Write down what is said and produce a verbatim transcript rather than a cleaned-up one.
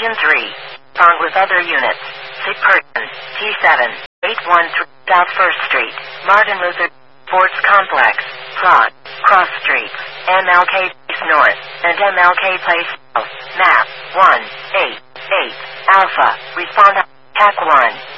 Division three. Found with other units. Sick person. T seven. eight one three South first Street. Martin Luther Sports Complex. Prague. Cross Streets. M L K Place North. And M L K Place South. Map. one eight eight. Alpha. Respond. Hack one.